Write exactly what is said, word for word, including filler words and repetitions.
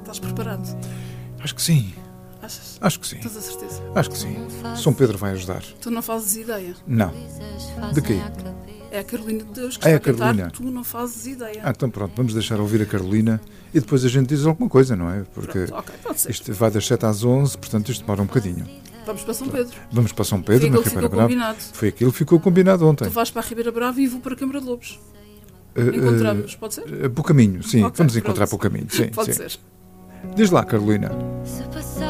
Estás preparado? Acho que sim. Achas? Acho que sim. Tens a certeza? Acho que sim. São Pedro vai ajudar. Tu não fazes ideia. Não. De quê? É a Carolina de Deus que Ah, é está a a cantar. Carolina. Tu não fazes ideia. Ah, então pronto, vamos deixar ouvir a Carolina e depois a gente diz alguma coisa, não é? Porque Pronto, ok, pode ser. isto vai das sete às onze, portanto isto demora um bocadinho. Vamos para São Pedro. Vamos para São Pedro, Foi na aquilo que Ribeira ficou Brava. combinado. Foi aquilo que ficou combinado ontem. Tu vais para a Ribeira Brava e vou para a Câmara de Lobos. Uh, Encontramos, pode ser? uh, Pelo caminho, sim. Ok, Vamos encontrar pronto. pelo caminho. Sim, Pode sim. ser. Diz lá, Carolina.